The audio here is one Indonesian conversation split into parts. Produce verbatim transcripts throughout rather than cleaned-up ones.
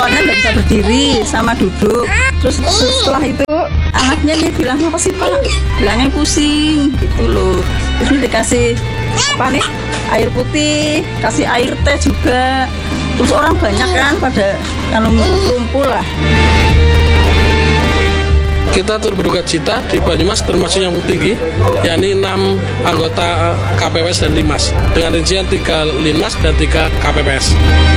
awalnya nggak bisa berdiri sama duduk. Terus setelah itu anaknya dia bilang apa sih Pak? Bilangnya pusing gitu loh. Terus dikasih apa nih? Air putih, kasih air teh juga. Terus orang banyak kan pada kalau kumpul lah. Kita turut berduka cita di Banyumas termasuk yang tinggi, yakni enam anggota K P P S dan Linmas dengan rincian tiga Linmas dan tiga K P P S.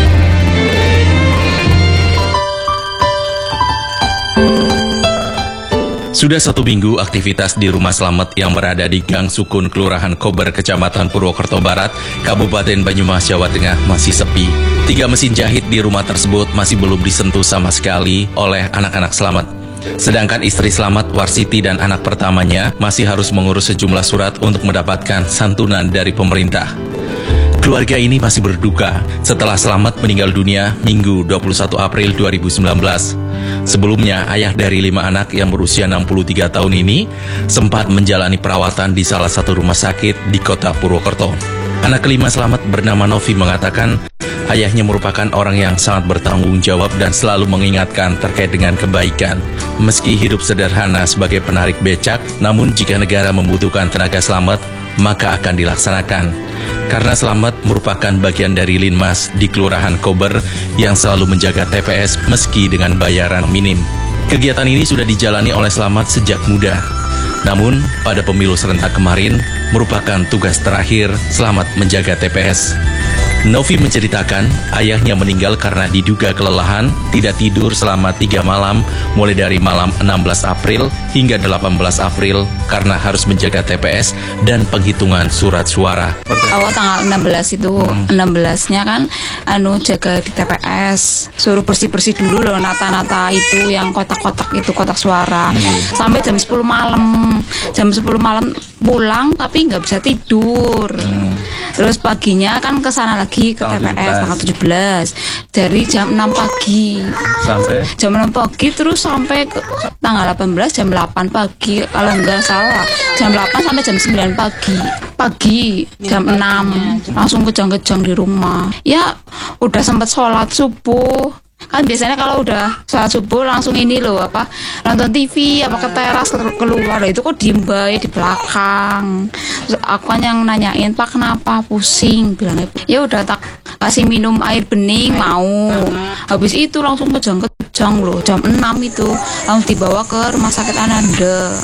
Sudah satu minggu aktivitas di Rumah Slamet yang berada di Gang Sukun, Kelurahan Kober, Kecamatan Purwokerto Barat, Kabupaten Banyumas, Jawa Tengah masih sepi. Tiga mesin jahit di rumah tersebut masih belum disentuh sama sekali oleh anak-anak Slamet. Sedangkan istri Slamet, Warsiti, dan anak pertamanya masih harus mengurus sejumlah surat untuk mendapatkan santunan dari pemerintah. Keluarga ini masih berduka setelah Slamet meninggal dunia Minggu dua puluh satu April dua ribu sembilan belas. Sebelumnya, ayah dari lima anak yang berusia enam puluh tiga tahun ini sempat menjalani perawatan di salah satu rumah sakit di kota Purwokerto. Anak kelima Slamet bernama Novi mengatakan ayahnya merupakan orang yang sangat bertanggung jawab dan selalu mengingatkan terkait dengan kebaikan. Meski hidup sederhana sebagai penarik becak, namun jika negara membutuhkan tenaga Slamet, maka akan dilaksanakan. Karena Slamet merupakan bagian dari Linmas di Kelurahan Kober yang selalu menjaga T P S meski dengan bayaran minim. Kegiatan ini sudah dijalani oleh Slamet sejak muda. Namun, pada pemilu serentak kemarin, merupakan tugas terakhir Slamet menjaga T P S. Novi menceritakan ayahnya meninggal karena diduga kelelahan, tidak tidur selama tiga malam, mulai dari malam enam belas April hingga delapan belas April karena harus menjaga T P S dan penghitungan surat suara. Awal tanggal enam belas itu, hmm. enam belasnya kan anu jaga di T P S, suruh bersih-bersih dulu loh nata-nata itu yang kotak-kotak itu kotak suara. Hmm. Sampai jam sepuluh malam. Jam sepuluh malam pulang tapi nggak bisa tidur. Hmm. Terus paginya kan ke sana lagi ke T P S tanggal tujuh belas dari jam enam pagi sampai jam enam pagi terus sampai ke tanggal delapan belas jam delapan pagi kalau nggak salah, jam delapan sampai jam sembilan pagi pagi jam enam langsung kejang-kejang di rumah. Ya udah sempat sholat subuh kan, biasanya kalau udah sholat subuh langsung ini loh apa nonton T V apa ke teras keluar, itu kok diem bae di belakang. Terus aku kan yang nanyain Pak kenapa pusing, bilangnya ya udah tak kasih minum air bening mau. Habis itu langsung kejang-kejang loh jam enam itu langsung dibawa ke rumah sakit Ananda.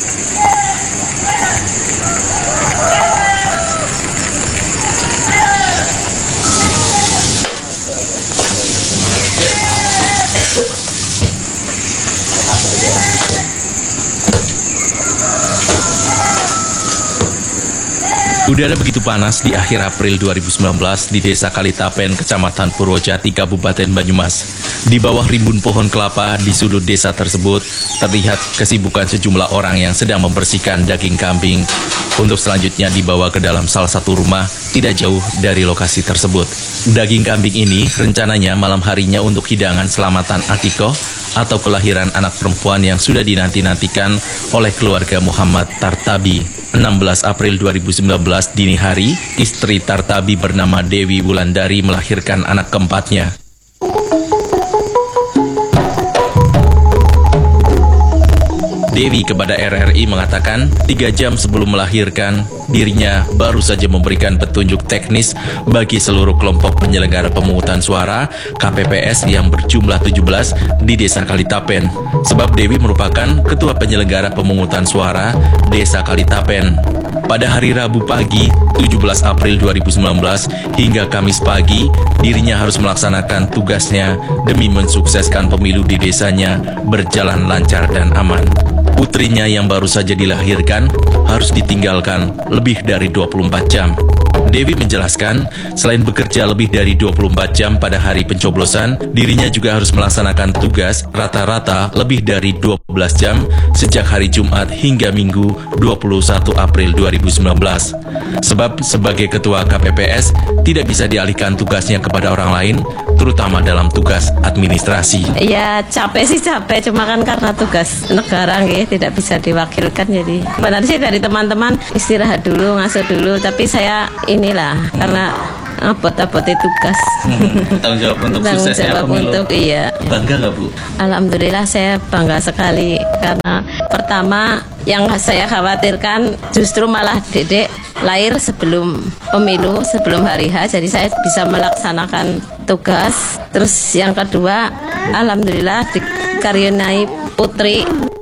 Udara begitu panas di akhir April dua ribu sembilan belas di Desa Kalitapen, Kecamatan Purwojati, Kabupaten Banyumas. Di bawah rimbun pohon kelapa di sudut desa tersebut, terlihat kesibukan sejumlah orang yang sedang membersihkan daging kambing untuk selanjutnya dibawa ke dalam salah satu rumah tidak jauh dari lokasi tersebut. Daging kambing ini rencananya malam harinya untuk hidangan selamatan Atikoh atau kelahiran anak perempuan yang sudah dinanti-nantikan oleh keluarga Muhammad Tartabi. enam belas April dua ribu sembilan belas dini hari, istri Tartabi bernama Dewi Wulandari melahirkan anak keempatnya. Dewi kepada R R I mengatakan, tiga jam sebelum melahirkan, dirinya baru saja memberikan petunjuk teknis bagi seluruh kelompok penyelenggara pemungutan suara K P P S yang berjumlah tujuh belas di Desa Kalitapen. Sebab Dewi merupakan ketua penyelenggara pemungutan suara Desa Kalitapen. Pada hari Rabu pagi, tujuh belas April dua ribu sembilan belas hingga Kamis pagi, dirinya harus melaksanakan tugasnya demi mensukseskan pemilu di desanya berjalan lancar dan aman. Putrinya yang baru saja dilahirkan harus ditinggalkan lebih dari dua puluh empat jam. Dewi menjelaskan, selain bekerja lebih dari dua puluh empat jam pada hari pencoblosan, dirinya juga harus melaksanakan tugas rata-rata lebih dari dua belas jam sejak hari Jumat hingga Minggu dua puluh satu April dua ribu sembilan belas. Sebab sebagai ketua K P P S tidak bisa dialihkan tugasnya kepada orang lain, terutama dalam tugas administrasi. Ya capek sih capek, cuma kan karena tugas negara gitu, tidak bisa diwakilkan. Jadi benar sih dari teman-teman istirahat dulu, ngasuh dulu, tapi saya inilah karena abot-aboti tugas. Hmm, tanggung jawab untuk Tanggung suksesnya jawab pemilu. untuk iya. Bangga nggak Bu? Alhamdulillah saya bangga sekali karena pertama yang saya khawatirkan justru malah Dedek lahir sebelum pemilu, sebelum hari H, jadi saya bisa melaksanakan tugas. Terus yang kedua, alhamdulillah dikaruniai putri.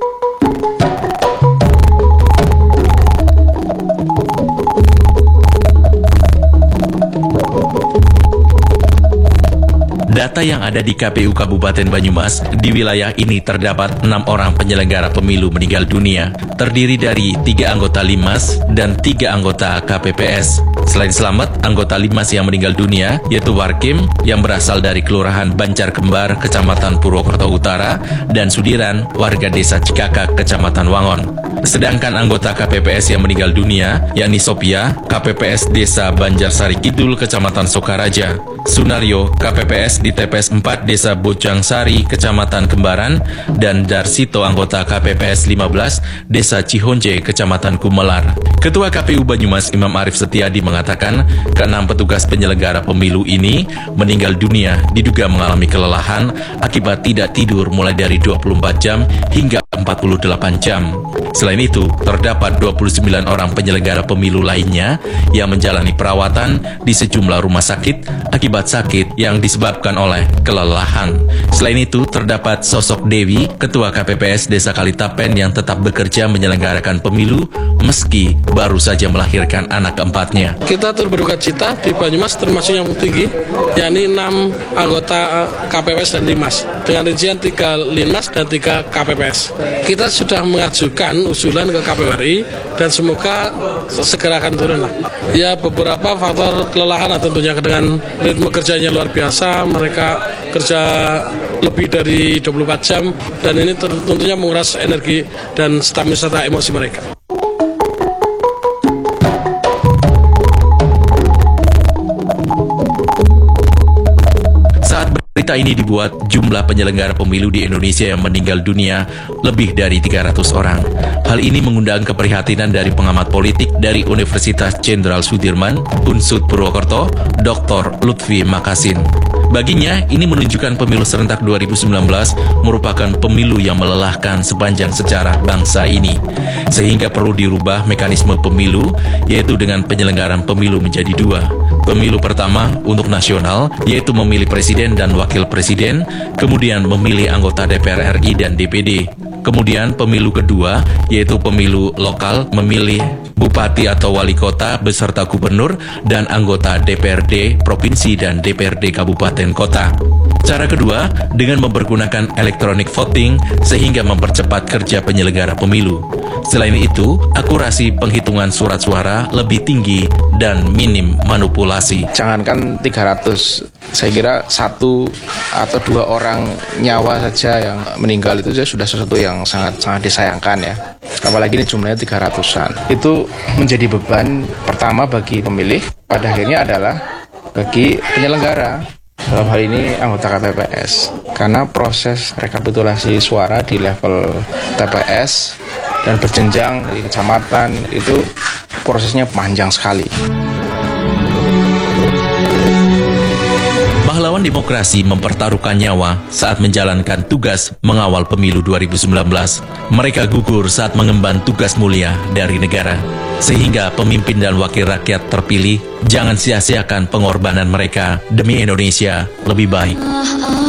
Data yang ada di K P U Kabupaten Banyumas, di wilayah ini terdapat enam orang penyelenggara pemilu meninggal dunia, terdiri dari tiga anggota Limas dan tiga anggota K P P S. Selain selamat, anggota Limas yang meninggal dunia yaitu Warkim yang berasal dari Kelurahan Banjar Kembar, Kecamatan Purwokerto Utara, dan Sudiran, warga Desa Cikakak, Kecamatan Wangon. Sedangkan anggota K P P S yang meninggal dunia, yakni Sophia, K P P S Desa Banjarsari Kidul, Kecamatan Sokaraja, Sunario, K P P S di T P S empat Desa Bojang Sari, Kecamatan Kembaran, dan Darsito, anggota K P P S lima belas Desa Cihonje, Kecamatan Kumelar. Ketua K P U Banyumas Imam Arif Setiadi mengatakan, keenam petugas penyelenggara pemilu ini meninggal dunia diduga mengalami kelelahan akibat tidak tidur mulai dari dua puluh empat jam hingga empat puluh delapan jam. Selain itu, terdapat dua puluh sembilan orang penyelenggara pemilu lainnya yang menjalani perawatan di sejumlah rumah sakit akibat sakit yang disebabkan oleh kelelahan. Selain itu, terdapat sosok Dewi, Ketua K P P S Desa Kalitapen yang tetap bekerja menyelenggarakan pemilu meski baru saja melahirkan anak keempatnya. Kita turut berduka cita di Banyumas termasuk yang tinggi, yakni enam anggota K P P S dan Limas, dengan rincian tiga Limas dan tiga K P P S. Kita sudah mengajukan usulan ke K P U R I dan semoga segera akan turun lah. Ya, beberapa faktor kelelahan tentunya dengan ritme kerjanya luar biasa, mereka kerja lebih dari dua puluh empat jam dan ini tentunya menguras energi dan stamina serta emosi mereka. Berita ini dibuat, jumlah penyelenggara pemilu di Indonesia yang meninggal dunia lebih dari tiga ratus orang. Hal ini mengundang keprihatinan dari pengamat politik dari Universitas Jenderal Sudirman, U N S U D Purwokerto, Doktor Lutfi Makasin. Baginya, ini menunjukkan pemilu serentak dua ribu sembilan belas merupakan pemilu yang melelahkan sepanjang sejarah bangsa ini. Sehingga perlu dirubah mekanisme pemilu, yaitu dengan penyelenggaraan pemilu menjadi dua. Pemilu pertama untuk nasional, yaitu memilih presiden dan wakil presiden, kemudian memilih anggota D P R R I dan D P D. Kemudian pemilu kedua, yaitu pemilu lokal, memilih bupati atau wali kota beserta gubernur dan anggota D P R D provinsi dan D P R D kabupaten kota. Cara kedua, dengan mempergunakan electronic voting sehingga mempercepat kerja penyelenggara pemilu. Selain itu, akurasi penghitungan surat suara lebih tinggi dan minim manipulasi. Jangankan tiga ratus, saya kira satu atau dua orang nyawa saja yang meninggal itu sudah sesuatu yang sangat-sangat disayangkan ya. Apalagi ini jumlahnya tiga ratusan. Itu menjadi beban pertama bagi pemilih, pada akhirnya adalah bagi penyelenggara. Dalam hal ini anggota K P P S. Karena proses rekapitulasi suara di level T P S dan berjenjang di kecamatan itu prosesnya panjang sekali. Pahlawan demokrasi mempertaruhkan nyawa saat menjalankan tugas mengawal pemilu dua ribu sembilan belas. Mereka gugur saat mengemban tugas mulia dari negara. Sehingga pemimpin dan wakil rakyat terpilih jangan sia-siakan pengorbanan mereka demi Indonesia lebih baik.